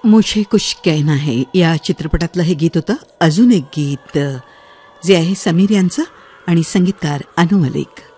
मुझे कुछ कहना है या चित्रपटातलं हे गीत होतं. अजून एक गीत जे आहे समीर यांचं आणि संगीतकार अनु मलिक.